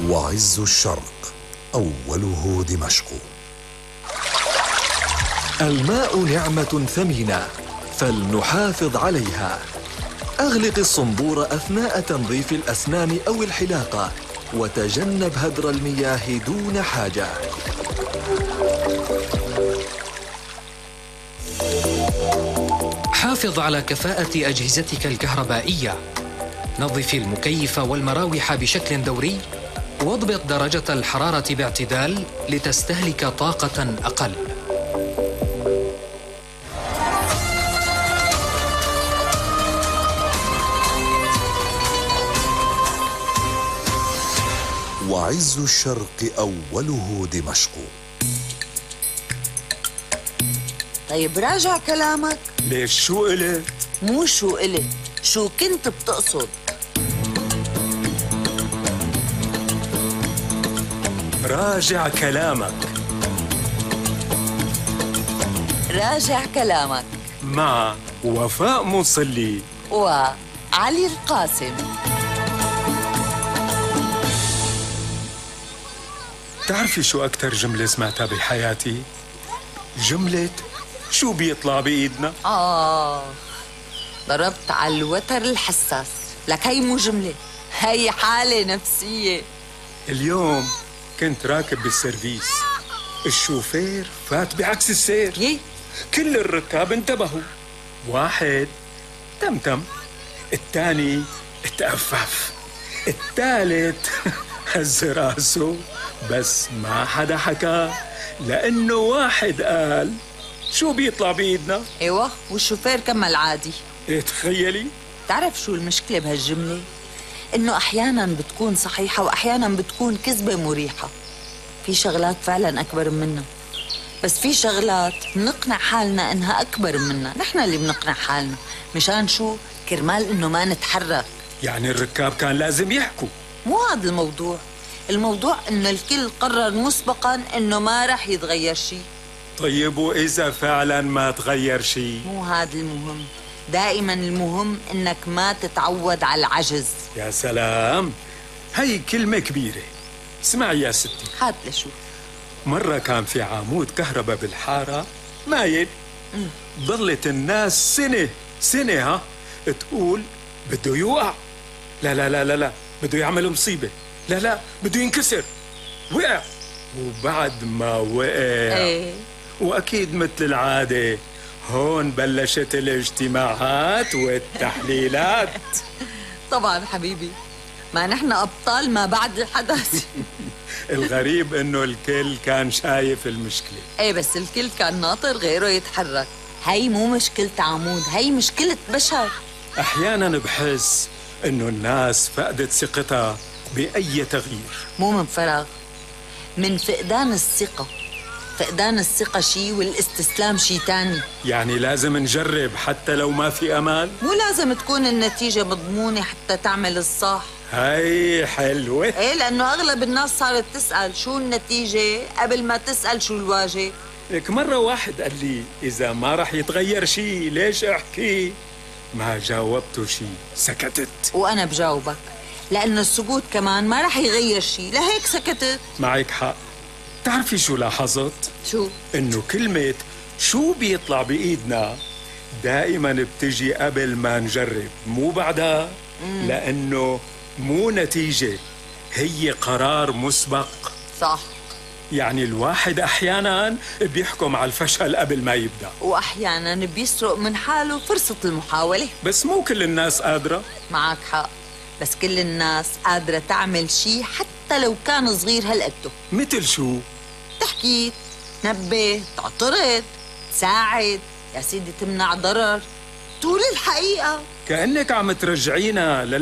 وعز الشرق أوله دمشق. الماء نعمة ثمينة فلنحافظ عليها. أغلق الصنبور أثناء تنظيف الأسنان أو الحلاقة، وتجنب هدر المياه دون حاجة. حافظ على كفاءة أجهزتك الكهربائية. نظف المكيف والمراوح بشكل دوري، واضبط درجة الحرارة باعتدال لتستهلك طاقة أقل. وعز الشرق أوله دمشق. طيب راجع كلامك. ليش شو قلت؟ مو شو قلت، شو كنت بتقصد؟ راجع كلامك. راجع كلامك مع وفاء مصلي وعلي القاسم. تعرفي شو أكتر جملة سمعتها بحياتي؟ جملة شو بيطلع بإيدنا؟ ضربت على الوتر الحساس. لك هي مو جملة، هي حالة نفسية. اليوم كنت راكب بالسيرفيس، الشوفير فات بعكس السير. كل الركاب انتبهوا. واحد تمتم، الثاني تأفف، الثالث هز راسه، بس ما حدا حكى، لأنه واحد قال شو بيطلع بإيدنا؟ ايوه، والشوفير كمل عادي. تخيلي. تعرف شو المشكلة بهالجملة؟ إنه أحياناً بتكون صحيحة وأحياناً بتكون كذبة مريحة. في شغلات فعلاً أكبر منا، بس في شغلات بنقنع حالنا إنها أكبر منا. نحن اللي بنقنع حالنا. مشان شو؟ كرمال إنه ما نتحرك. يعني الركاب كان لازم يحكوا. مو هذا الموضوع. الموضوع إنه الكل قرر مسبقاً إنه ما رح يتغير شيء. طيب وإذا فعلاً ما تغير شيء؟ مو هذا المهم. دائماً المهم إنك ما تتعود على العجز. يا سلام، هي كلمة كبيرة. اسمعي يا ستي، هات لشوف. مرة كان في عمود كهرباء بالحارة مايل. ضلت الناس سنة تقول بده يوقع، لا بده يعمل مصيبة، لا بده ينكسر. وقع، وبعد ما وقع وأكيد مثل العادة هون بلشت الاجتماعات والتحليلات. طبعا حبيبي، ما نحن أبطال ما بعد الحدث. الغريب إنه الكل كان شايف المشكلة. ايه، بس الكل كان ناطر غيره يتحرك. هي مو مشكلة عمود، هي مشكلة بشر. أحياناً بحس إنه الناس فقدت ثقتها بأي تغيير. مو من فراغ، من فقدان الثقة. فقدان الثقة شي والاستسلام شي تاني. يعني لازم نجرب حتى لو ما في أمل؟ مو لازم تكون النتيجة مضمونة حتى تعمل الصح. هاي حلوة. ايه، لأنه أغلب الناس صارت تسأل شو النتيجة قبل ما تسأل شو الواجب. لك مرة واحد قال لي إذا ما رح يتغير شي ليش أحكي؟ ما جاوبته شي، سكتت. وأنا بجاوبك، لأنه السكوت كمان ما رح يغير شي، لهيك سكتت. معك حق. تعرفي شو لاحظت؟ شو؟ إنه كلمة شو بيطلع بإيدنا دائما بتجي قبل ما نجرب، مو بعدها. لأنه مو نتيجة، هي قرار مسبق. صح. يعني الواحد أحياناً بيحكم على الفشل قبل ما يبدأ، وأحياناً بيسرق من حاله فرصة المحاولة. بس مو كل الناس قادرة. معك حق، بس كل الناس قادرة تعمل شي حتى لو كان صغير هالقده. مثل شو؟ تحكي، تنبه، تعترض، تساعد، يا سيدي تمنع ضرر، تقول الحقيقة. كأنك عم ترجعينا